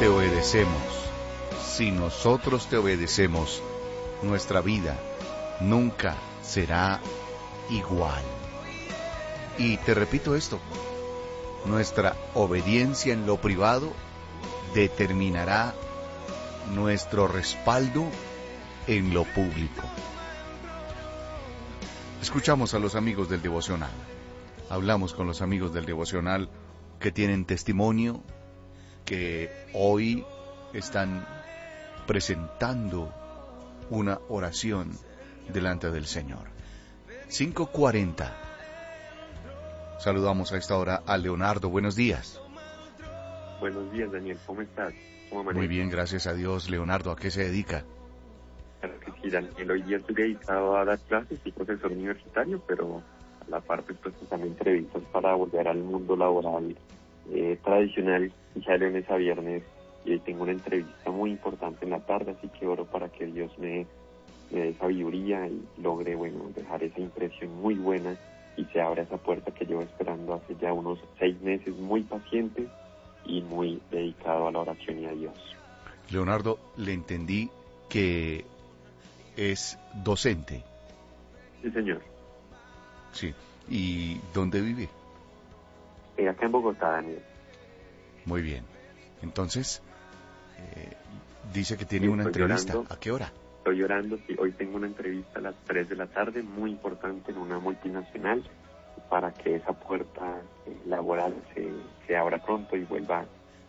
te obedecemos, si nosotros te obedecemos, nuestra vida nunca será igual. Y te repito esto, nuestra obediencia en lo privado determinará nuestro respaldo en lo público. Escuchamos a los amigos del devocional. Hablamos con los amigos del devocional que tienen testimonio, que hoy están presentando una oración delante del Señor. 5:40. Saludamos a esta hora a Leonardo. Buenos días. Buenos días, Daniel. ¿Cómo estás? ¿Cómo amaneces? Muy bien, gracias a Dios. Leonardo, ¿a qué se dedica? Claro que sí, Daniel. Hoy día estoy dedicado a dar clases y profesor universitario, pero a la parte pues también entrevistas para volver al mundo laboral tradicional, y ya de lunes a viernes. Y hoy tengo una entrevista muy importante en la tarde, así que oro para que Dios me dé sabiduría y logre, dejar esa impresión muy buena y se abra esa puerta que llevo esperando hace ya unos 6 meses, muy paciente y muy dedicado a la oración y a Dios. Leonardo, le entendí que es docente. Sí, señor. Sí. ¿Y dónde vive? Acá en Bogotá, Daniel. Muy bien. Entonces, dice que tiene Sí, una entrevista. Llorando. ¿A qué hora? Estoy llorando, sí. Hoy tengo una entrevista a las 3 de la tarde, muy importante en una multinacional, para que esa puerta laboral se abra pronto y vuelva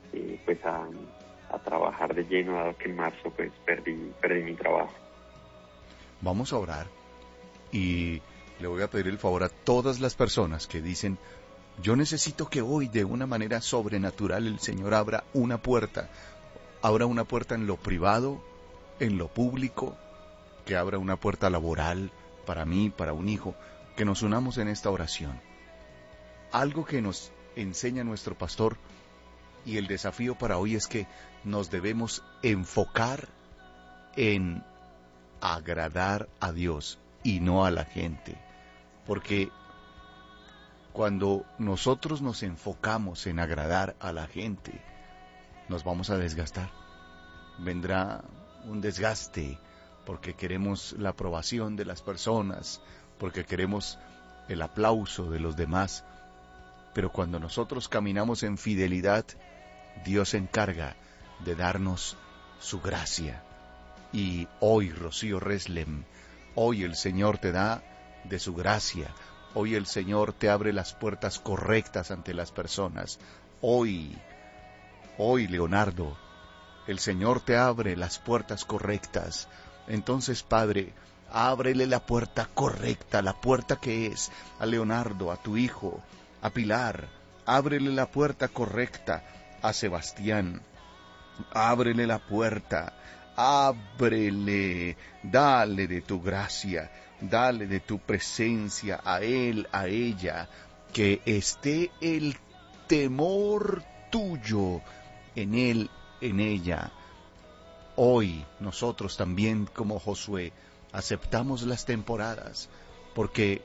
a trabajar de lleno, dado que en marzo pues perdí mi trabajo. Vamos a orar y le voy a pedir el favor a todas las personas que dicen: yo necesito que hoy de una manera sobrenatural el Señor abra una puerta en lo privado, en lo público, que abra una puerta laboral para mí, para un hijo, que nos unamos en esta oración. Algo que nos enseña nuestro pastor, y el desafío para hoy es que nos debemos enfocar en agradar a Dios y no a la gente, porque cuando nosotros nos enfocamos en agradar a la gente, nos vamos a desgastar. Vendrá un desgaste porque queremos la aprobación de las personas, porque queremos el aplauso de los demás. Pero cuando nosotros caminamos en fidelidad, Dios se encarga de darnos su gracia. Y hoy, Rocío Reslem, hoy el Señor te da de su gracia. Hoy el Señor te abre las puertas correctas ante las personas. Hoy, Leonardo, el Señor te abre las puertas correctas. Entonces, Padre, ábrele la puerta correcta, la puerta que es a Leonardo, a tu hijo, a Pilar. Ábrele la puerta correcta a Sebastián. Ábrele la puerta. Ábrele, dale de tu gracia, dale de tu presencia a él, a ella, que esté el temor tuyo en él, en ella. Hoy nosotros también, como Josué, aceptamos las temporadas, porque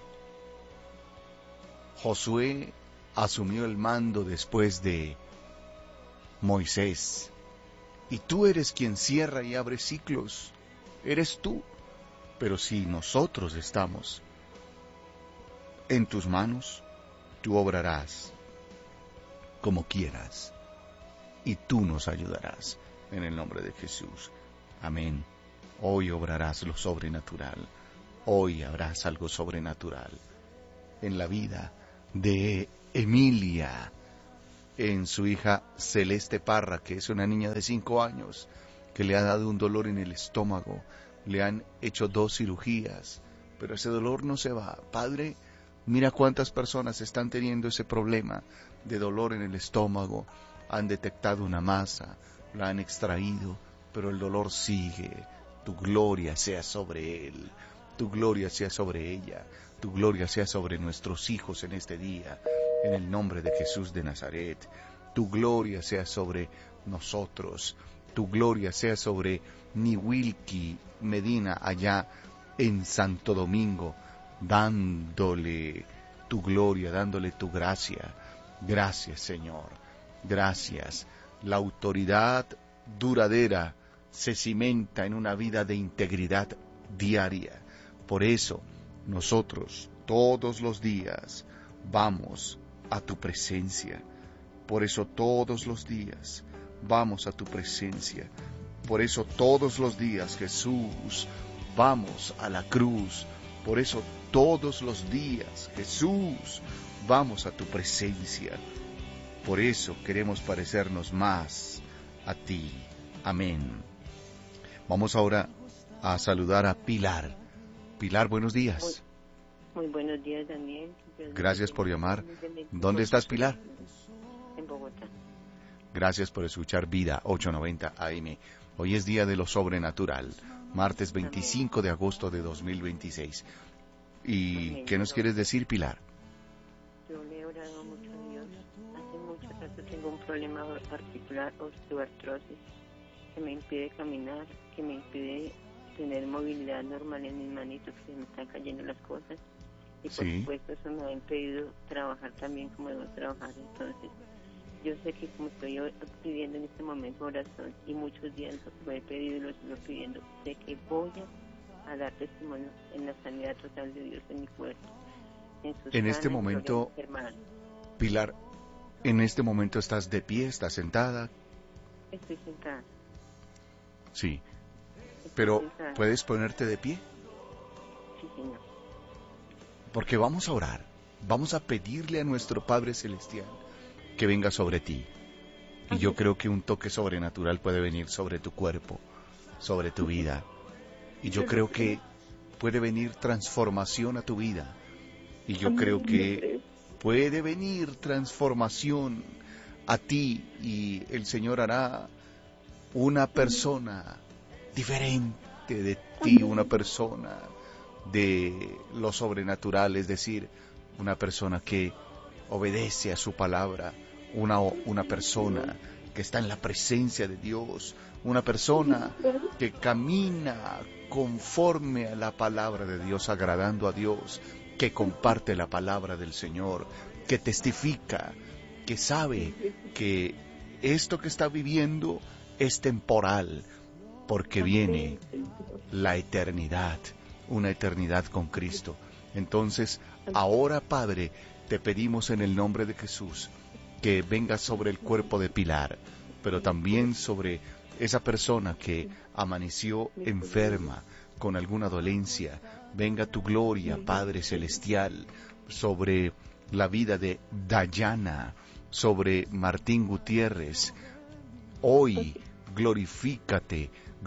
Josué asumió el mando después de Moisés. Y tú eres quien cierra y abre ciclos, eres tú. Pero si nosotros estamos en tus manos, tú obrarás como quieras y tú nos ayudarás en el nombre de Jesús. Amén. Hoy obrarás lo sobrenatural, hoy habrás algo sobrenatural en la vida de Emilia, en su hija Celeste Parra, que es una niña de 5 años, que le ha dado un dolor en el estómago. Le han hecho 2 cirugías, pero ese dolor no se va. Padre, mira cuántas personas están teniendo ese problema de dolor en el estómago. Han detectado una masa, la han extraído, pero el dolor sigue. Tu gloria sea sobre él, tu gloria sea sobre ella, tu gloria sea sobre nuestros hijos en este día. En el nombre de Jesús de Nazaret, tu gloria sea sobre nosotros, tu gloria sea sobre Niwilki Medina allá en Santo Domingo, dándole tu gloria, dándole tu gracia. Gracias, Señor, gracias. La autoridad duradera se cimenta en una vida de integridad diaria. Por eso, nosotros todos los días vamos a tu presencia. Por eso todos los días vamos a tu presencia. Por eso todos los días, Jesús, vamos a la cruz. Por eso todos los días, Jesús, vamos a tu presencia. Por eso queremos parecernos más a ti. Amén. Vamos ahora a saludar a Pilar. Pilar, buenos días. Muy buenos días, Daniel. Gracias por llamar. ¿Dónde estás, Pilar? En Bogotá. Gracias por escuchar Vida 890 AM. Hoy es día de lo sobrenatural, martes 25 de agosto de 2026. ¿Y qué nos quieres decir, Pilar? Yo le he orado mucho a Dios. Hace mucho rato tengo un problema articular, osteoartrosis, que me impide caminar, que me impide tener movilidad normal en mis manitos, que me están cayendo las cosas. Y por supuesto eso me ha impedido trabajar también como debo trabajar. Entonces, yo sé que como estoy pidiendo en este momento oración y muchos días lo he pedido y lo sigo pidiendo, sé que voy a dar testimonio en la sanidad total de Dios en mi cuerpo. En este momento, Pilar, en este momento estás de pie, estás sentada. Estoy sentada. Sí, pero ¿puedes ponerte de pie? Sí, señor. Porque vamos a orar, vamos a pedirle a nuestro Padre Celestial que venga sobre ti. Y yo creo que un toque sobrenatural puede venir sobre tu cuerpo, sobre tu vida. Y yo creo que puede venir transformación a tu vida. Y yo creo que puede venir transformación a ti y el Señor hará una persona diferente de ti, una persona de lo sobrenatural, es decir, una persona que obedece a su palabra, una persona que está en la presencia de Dios, una persona que camina conforme a la palabra de Dios, agradando a Dios, que comparte la palabra del Señor, que testifica, que sabe que esto que está viviendo es temporal, porque viene la eternidad, una eternidad con Cristo. Entonces, ahora, Padre, te pedimos en el nombre de Jesús que venga sobre el cuerpo de Pilar, pero también sobre esa persona que amaneció enferma con alguna dolencia. Venga tu gloria, Padre Celestial, sobre la vida de Dayana, sobre Martín Gutiérrez. Hoy glorifícate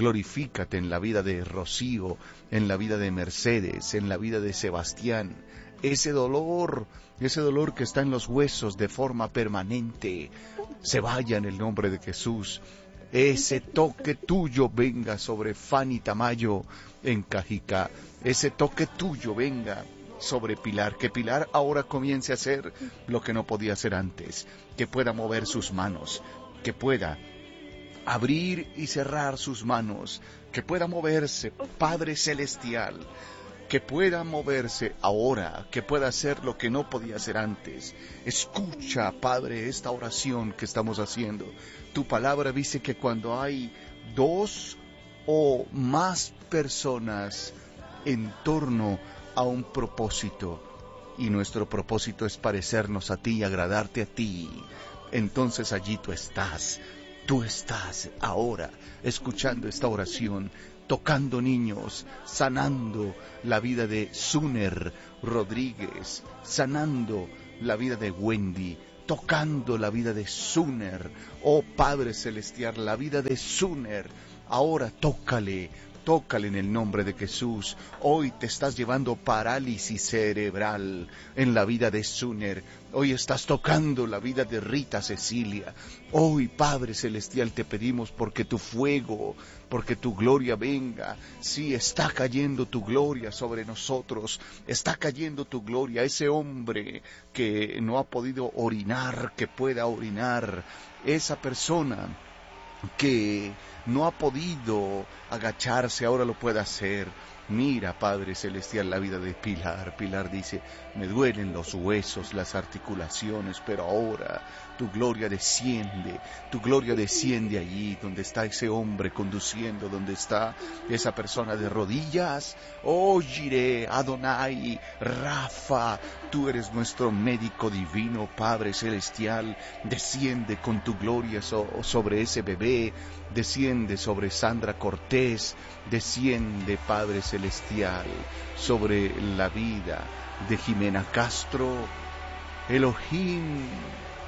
en la vida de Rocío, en la vida de Mercedes, en la vida de Sebastián. Ese dolor que está en los huesos de forma permanente, se vaya en el nombre de Jesús. Ese toque tuyo venga sobre Fanny Tamayo en Cajicá. Ese toque tuyo venga sobre Pilar. Que Pilar ahora comience a hacer lo que no podía hacer antes. Que pueda mover sus manos. Que pueda abrir y cerrar sus manos. Que pueda moverse, Padre Celestial. Que pueda moverse ahora, que pueda hacer lo que no podía hacer antes. Escucha, Padre, esta oración que estamos haciendo. Tu palabra dice que cuando hay 2 o más personas en torno a un propósito, y nuestro propósito es parecernos a ti y agradarte a ti, entonces allí tú estás ahora escuchando esta oración, tocando niños, sanando la vida de Suner Rodríguez, sanando la vida de Wendy, tocando la vida de Suner. Oh Padre Celestial, la vida de Suner, ahora tócale en el nombre de Jesús. Hoy te estás llevando parálisis cerebral en la vida de Suner. Hoy estás tocando la vida de Rita Cecilia. Hoy, Padre Celestial, te pedimos porque tu fuego, porque tu gloria venga. Sí, está cayendo tu gloria sobre nosotros. Está cayendo tu gloria. Ese hombre que no ha podido orinar, que pueda orinar. Esa persona que no ha podido agacharse, ahora lo puede hacer. Mira, Padre Celestial, la vida de Pilar. Pilar dice, me duelen los huesos, las articulaciones, pero ahora tu gloria desciende allí donde está ese hombre conduciendo, donde está esa persona de rodillas. Oh, Jireh, Adonai, Rafa, tú eres nuestro médico divino, Padre Celestial. Desciende con tu gloria sobre ese bebé, desciende sobre Sandra Cortés, desciende, Padre Celestial, sobre la vida de Jimena Castro. Elohim,